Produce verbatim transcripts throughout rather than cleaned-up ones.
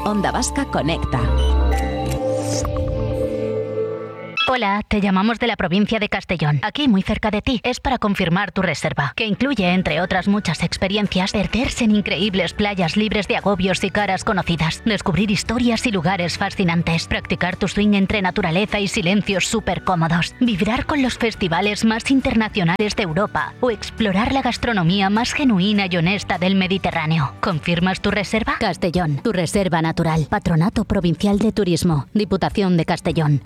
Onda Vasca Conecta. Hola, te llamamos de la provincia de Castellón, aquí muy cerca de ti. Es para confirmar tu reserva, que incluye, entre otras muchas experiencias, verterse en increíbles playas libres de agobios y caras conocidas, descubrir historias y lugares fascinantes, practicar tu swing entre naturaleza y silencios súper cómodos, vibrar con los festivales más internacionales de Europa o explorar la gastronomía más genuina y honesta del Mediterráneo. ¿Confirmas tu reserva? Castellón, tu reserva natural. Patronato Provincial de Turismo, Diputación de Castellón.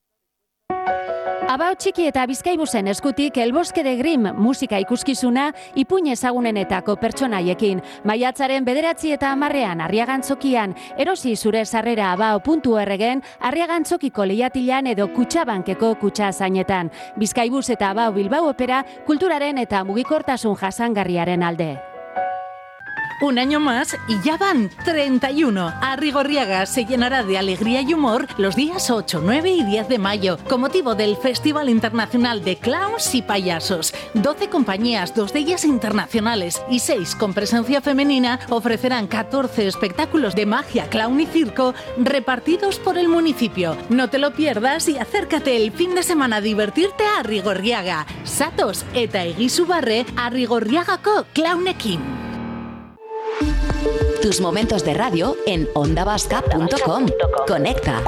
Abao txiki eta Bizkaibusen eskutik El Bosque de Grimm musika ikuskizuna ipuin ezagunenetako pertsonaiekin. Maiatzaren bederatzi eta hamarrean Arriagantzokian, erosi zure sarrera abao puntu orgen, Arriagantzokiko lehiatilan edo Kutxabankeko kutxa zainetan. Bizkaibus eta Abao Bilbao Opera kulturaren eta mugikortasun jasangarriaren alde. Un año más y ya van treinta y uno. Arrigorriaga se llenará de alegría y humor los días ocho, nueve y diez de mayo, con motivo del Festival Internacional de Clowns y Payasos. doce compañías, dos de ellas internacionales y seis con presencia femenina, ofrecerán catorce espectáculos de magia, clown y circo repartidos por el municipio. No te lo pierdas y acércate el fin de semana a divertirte a Arrigorriaga. Satos eta egizu barre Arrigorriagako clownekin. Tus momentos de radio en onda vasca punto com. Conecta.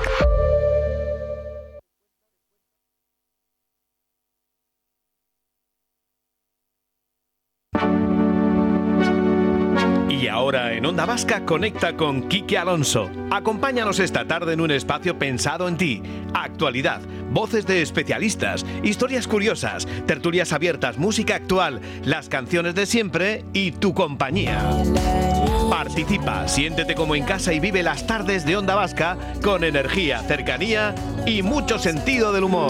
Y ahora en Onda Vasca conecta con Quique Alonso. Acompáñanos esta tarde en un espacio pensado en ti. Actualidad, voces de especialistas, historias curiosas, tertulias abiertas, música actual, las canciones de siempre y tu compañía. Participa, siéntete como en casa y vive las tardes de Onda Vasca con energía, cercanía y mucho sentido del humor.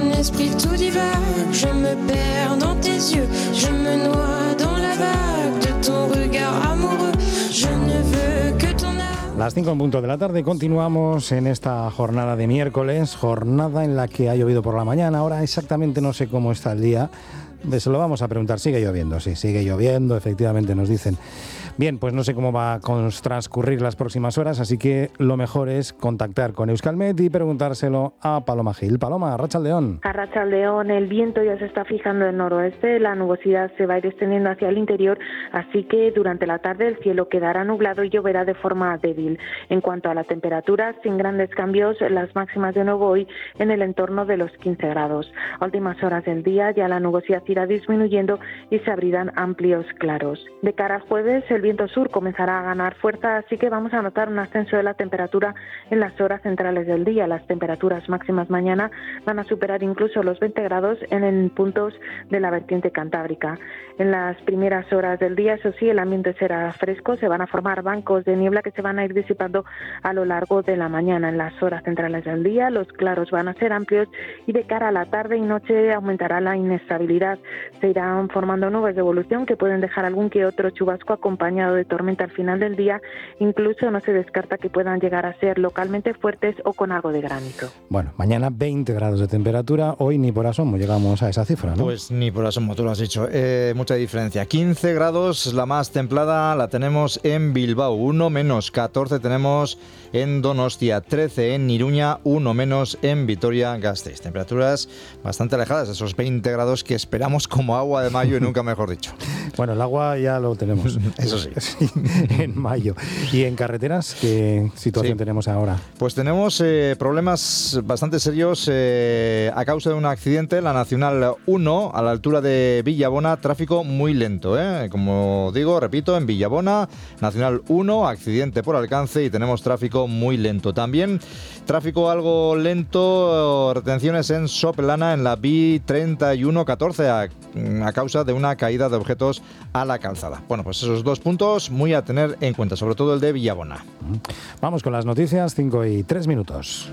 Las cinco en punto de la tarde continuamos en esta jornada de miércoles, jornada en la que ha llovido por la mañana. Ahora exactamente no sé cómo está el día, se lo vamos a preguntar. Sigue lloviendo, sí, sigue lloviendo, efectivamente nos dicen. Bien, pues no sé cómo va a transcurrir las próximas horas, así que lo mejor es contactar con Euskalmet y preguntárselo a Paloma Gil. Paloma, Arratsaldeón. Arratsaldeón, el viento ya se está fijando en noroeste, la nubosidad se va a ir extendiendo hacia el interior, así que durante la tarde el cielo quedará nublado y lloverá de forma débil. En cuanto a la temperatura, sin grandes cambios, las máximas de nuevo hoy en el entorno de los quince grados. A últimas horas del día ya la nubosidad irá disminuyendo y se abrirán amplios claros. De cara al jueves, el viento sur comenzará a ganar fuerza, así que vamos a notar un ascenso de la temperatura en las horas centrales del día. Las temperaturas máximas mañana van a superar incluso los veinte grados en puntos de la vertiente cantábrica. En las primeras horas del día, eso sí, el ambiente será fresco, se van a formar bancos de niebla que se van a ir disipando a lo largo de la mañana. En las horas centrales del día, los claros van a ser amplios y de cara a la tarde y noche aumentará la inestabilidad. Se irán formando nubes de evolución que pueden dejar algún que otro chubasco acompañado de tormenta al final del día, incluso no se descarta que puedan llegar a ser localmente fuertes o con algo de granizo. Bueno, mañana veinte grados de temperatura, hoy ni por asomo llegamos a esa cifra, ¿no? Pues ni por asomo, tú lo has dicho, eh, mucha diferencia. quince grados, la más templada la tenemos en Bilbao, uno menos, catorce tenemos en Donostia, trece en Iruña, uno menos en Vitoria-Gasteiz. Temperaturas bastante alejadas de esos veinte grados que esperamos como agua de mayo y nunca mejor dicho. Bueno, el agua ya lo tenemos. Eso sí. Sí, en mayo. ¿Y en carreteras qué situación sí. tenemos ahora? Pues tenemos eh, problemas bastante serios eh, a causa de un accidente en la Nacional uno a la altura de Villabona, tráfico muy lento, ¿eh? Como digo, repito, en Villabona, Nacional uno, accidente por alcance y tenemos tráfico muy lento. También tráfico algo lento, retenciones en Sopelana en la B treinta y uno catorce a, a causa de una caída de objetos a la calzada. Bueno, pues esos dos puntos muy a tener en cuenta, sobre todo el de Villabona. Vamos con las noticias, cinco y tres minutos.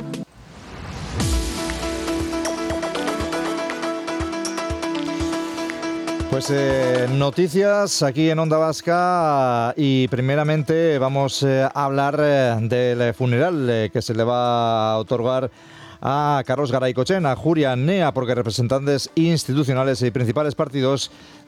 Pues eh, noticias aquí en Onda Vasca y primeramente vamos eh, a hablar eh, del funeral eh, que se le va a otorgar a Carlos Garaikoetxeen, a Juria Nea, porque representantes institucionales y principales partidos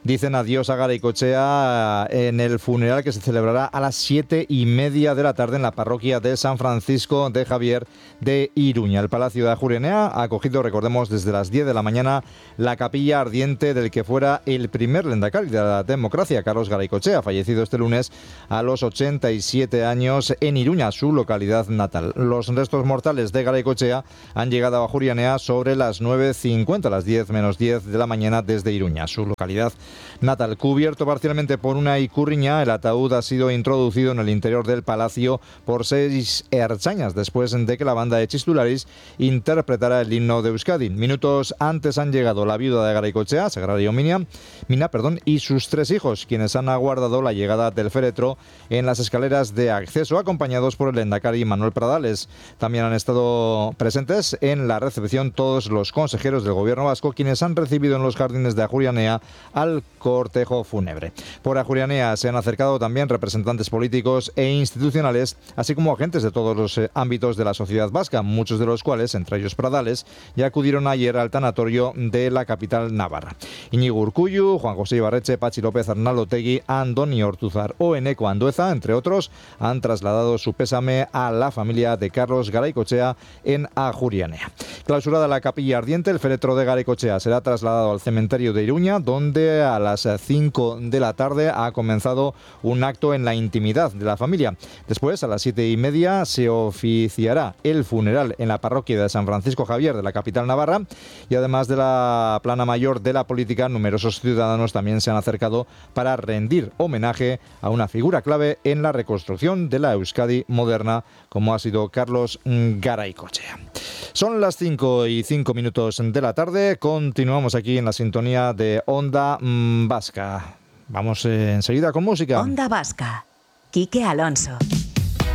dicen adiós a Garaycochea en el funeral que se celebrará a las siete y media de la tarde en la parroquia de San Francisco de Javier de Iruña. El Palacio de Ajuria Enea ha acogido, recordemos, desde las diez de la mañana la capilla ardiente del que fuera el primer lehendakari de la democracia, Carlos Garaycochea, fallecido este lunes a los ochenta y siete años en Iruña, su localidad natal. Los restos mortales de Garaycochea han llegado a Ajuria Enea sobre las nueve cincuenta, las diez menos diez de la mañana desde Iruña, su localidad natal. Cubierto parcialmente por una icurriña, el ataúd ha sido introducido en el interior del palacio por seis ertzañas después de que la banda de Chistularis interpretara el himno de Euskadi. Minutos antes han llegado la viuda de Garaycochea, Sagrario Mina, Mina perdón, y sus tres hijos, quienes han aguardado la llegada del féretro en las escaleras de acceso, acompañados por el lehendakari Manuel Pradales. También han estado presentes en la recepción todos los consejeros del gobierno vasco, quienes han recibido en los jardines de Ajuria Enea al cortejo fúnebre. Por Ajuria Enea se han acercado también representantes políticos e institucionales, así como agentes de todos los eh, ámbitos de la sociedad vasca, muchos de los cuales, entre ellos Pradales, ya acudieron ayer al tanatorio de la capital navarra. Iñigo Urkullu, Juan José Ibarretxe, Patxi López, Arnaldo Otegi, Andoni Ortuzar o Eneco Andueza, entre otros, han trasladado su pésame a la familia de Carlos Garaycochea en Ajuria Enea. Clausurada la capilla ardiente, el féretro de Garaycochea será trasladado al cementerio de Iruña, donde a las cinco de la tarde ha comenzado un acto en la intimidad de la familia. Después, a las siete y media, se oficiará el funeral en la parroquia de San Francisco Javier de la capital navarra, y además de la plana mayor de la política, numerosos ciudadanos también se han acercado para rendir homenaje a una figura clave en la reconstrucción de la Euskadi moderna, como ha sido Carlos Garaycochea. Son las cinco y cinco minutos de la tarde. Continuamos aquí en la sintonía de Onda Vasca. Vamos eh, enseguida con música. Onda Vasca. Quique Alonso.